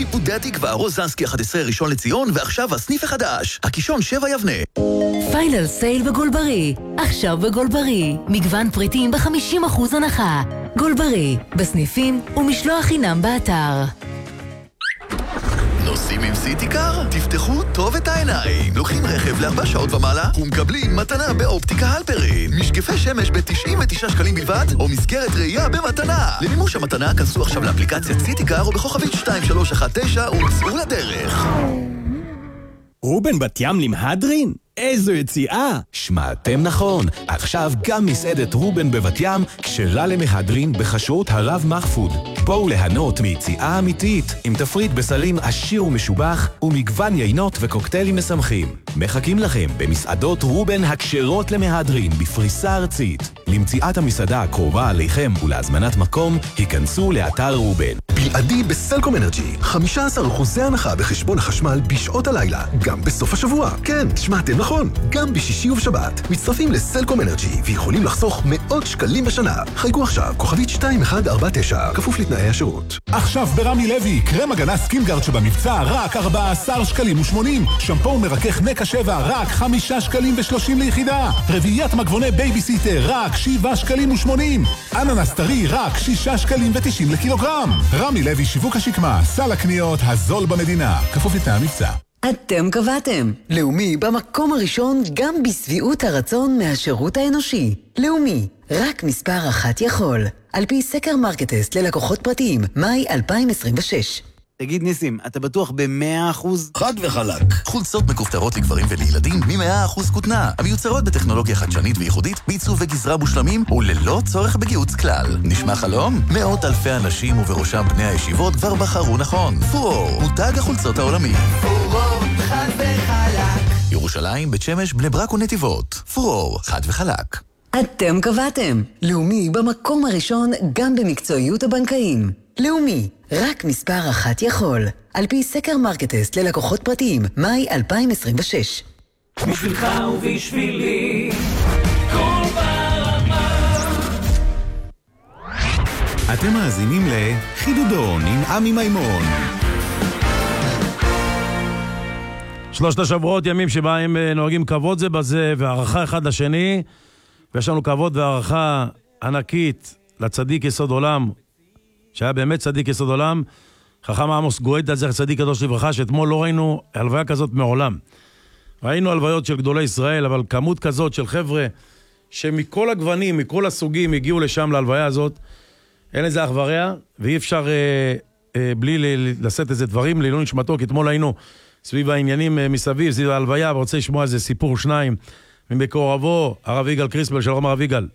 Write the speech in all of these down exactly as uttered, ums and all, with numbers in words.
שיפודי התקווה, רוזנסקי אחת עשרה ראשון לציון, ועכשיו הסניף החדש, הקישון שבע יבנה. פיינל סייל בגולברי, עכשיו בגולברי, מגוון פריטים ב-חמישים אחוז הנחה. גולברי, בסניפים ומשלוח חינם באתר. נוסעים עם סיטיקר? תפתחו טוב את העיניים. לוקחים רכב לארבע שעות ומעלה ומקבלים מתנה באופטיקה הלפרין. משקפי שמש ב-תשעים ותשעה שקלים בלבד, או מסגרת ראייה במתנה. למימוש המתנה כנסו עכשיו לאפליקציית סיטיקר או בכוכבית שתיים שלוש אחת תשע וצאו לדרך. רובן בת ים למהדרין? איזו יציאה! שמעתם נכון, עכשיו גם מסעדת רובן בבת ים כשרה למהדרין בחשרות הרב מחפוד. בואו ליהנות מיציאה אמיתית עם תפריט בסלים עשיר ומשובח ומגוון יינות וקוקטיילים משמחים. מחכים לכם במסעדות רובן הכשרות למהדרין בפריסה ארצית. למציאת המסעדה הקרובה עליכם ולהזמנת מקום, היכנסו לאתר רובן. בלעדי בסלקום אנרג'י, חמישה עשר אחוז הנחה בחשבון החשמל בשעות הלילה, גם בסוף השבוע. כן, שמעתם נכון, גם בשישי ובשבת. מצטרפים לסלקום אנרג'י ויכולים לחסוך מאות שקלים בשנה. חייגו עכשיו, כוכבית שתיים אחת ארבע תשע, כפוף לתנאי השירות. עכשיו ברמי לוי, קרם הגנה סקינגארד שבמבצע רק ארבעה עשר שקלים ושמונים. שמפו מרכך נקה שבע רק חמישה שקלים ושלושים ליחידה. רביעיית מגבוני בייביסיטר רק שבעה שקלים ושמונים. אננס טרי רק שישה שקלים ותשעים לקילוגרם. רמי לוי שיווק השקמה, סל הקניות הזול במדינה. כפוף לתנאי המבצע. אתם קבעתם. לאומי במקום הראשון גם בסביעות הרצון מהשירות האנושי. לאומי, רק מספר אחת יכול. על פי סקר מרקטסט ללקוחות פרטיים, מאי אלפיים עשרים ושש. תגיד ניסים, אתה בטוח ב-מאה אחוז? חד וחלק. חולצות מכופתרות לגברים ולילדים מ-מאה אחוז כותנה, המיוצרות בטכנולוגיה חדשנית וייחודית, בעיצוב וגזרה מושלמים וללא צורך בגיוץ כלל. נשמע חלום? מאות אלפי אנשים ובראשם בני הישיבות כבר בחרו נכון. פורור, מותג החולצות העולמי. פורור, חד וחלק. ירושלים, בית שמש, בני ברק ונתיבות. פורור, חד וחלק. אתם קבעתם. לאומי במקום הראשון גם במקצועיות הבנקאים. לאומי, רק מספר אחת יכול. על פי סקר מרקטסט ללקוחות פרטיים, מאי אלפיים עשרים ושש. בשבילך ובשבילי, כל ברמה. אתם מאזינים לחידודון עם עמי מימון. שלושת השבועות ימים שבה הם נוהגים כבוד זה בזה והערכה אחד לשני, ויש לנו כבוד והערכה ענקית לצדיק יסוד עולם, שהיה באמת צדיק יסוד עולם, חכם עמוס גואטה, זכר צדיק קדוש לברכה, שאתמול לא ראינו הלוויה כזאת מעולם. ראינו הלוויות של גדולי ישראל, אבל כמות כזאת של חבר'ה שמכל הגוונים, מכל הסוגים הגיעו לשם להלוויה הזאת, אין לזה אח ורע, ואי אפשר אה, אה, בלי לשאת איזה דברים, לעילוי נשמתו, כי אתמול היינו סביב העניינים אה, מסביב, סביב ההלוויה, ורוצה לשמוע איזה סיפור שניים ממקורבו, הרב יגאל קריספל. שלום הרב יגאל.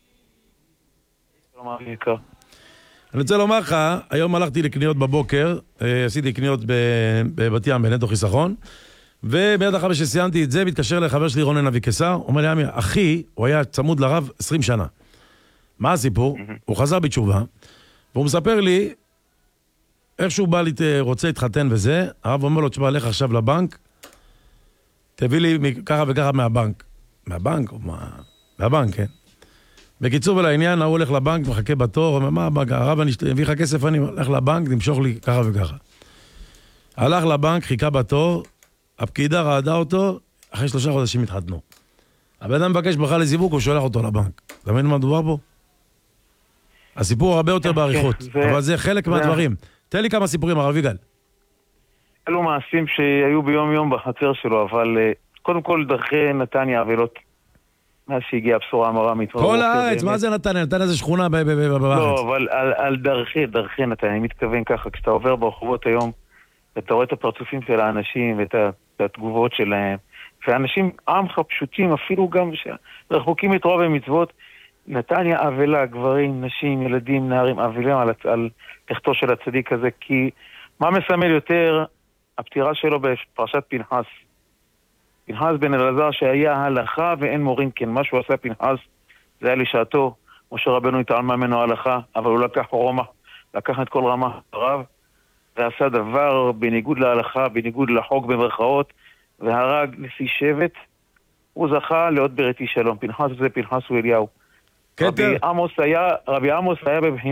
שלום הרב יקר. אני רוצה לומר לך, היום הלכתי לקניות בבוקר, עשיתי קניות בבת ים, בנטו חיסכון, ומיד אחרי שסיימתי את זה, מתקשר לחבר שלי רונן אבי קיסר, אומר לי, אחי, הוא היה צמוד לרב עשרים שנה. מה הסיפור? הוא חזר בתשובה, והוא מספר לי, איך שהוא בא לי, רוצה להתחתן וזה, הרב אומר לו, תשמע, לך עכשיו לבנק, תביא לי ככה וככה מהבנק. מהבנק? מהבנק, כן. בקיצור ולעניין, הוא הולך לבנק, מחכה בתור, אומר, מה הבנק? הרב, אני אביא לך כסף, אני הולך לבנק, נמשוך לי ככה וככה. הלך לבנק, חיכה בתור, הפקידה רעדה אותו, אחרי שלושה חודשים התחתנו. הבן אדם מבקש ברכה לזיווג, הוא שולח אותו לבנק. אתה מבין מה מדובר בו? הסיפור הרבה יותר בעריכות, אבל זה חלק מהדברים. תן לי כמה סיפורים, הרב יגאל. אלו מעשים שהיו ביום יום בחצר שלו, אבל קודם כל דרכי נתניה אבלות. מאז שהגיעה הבשורה המרה מתברר. כל הארץ, מה זה נתניה? נתניה זה שכונה בארץ. לא, אבל על דרכי, דרכי נתניה. אני מתכוון ככה, כשאתה עובר ברחובות היום, ואתה רואה את הפרצופים של האנשים, ואת התגובות שלהם, ואנשים עמך פשוטים, אפילו גם רחוקים את רוב המצוות, נתניה אבלה, גברים, נשים, ילדים, נערים, אבלים על לכתו של הצדיק הזה, כי מה מסמל יותר הפטירה שלו בפרשת פנחס? פנחס בן אלעזר שהיה הלכה ואין מורים כן. מה שהוא עשה פנחס זה היה לשעתו, משה רבנו התעלמה ממנו הלכה, אבל הוא לקח רומא, לקח את כל רמה הרב, ועשה דבר בניגוד להלכה, בניגוד לחוק במרכאות, והרג נשיא שבט. הוא זכה לעוד בריתי שלום. פנחס זה פנחס ואליהו. רבי עמוס היה, רבי עמוס היה בבחינת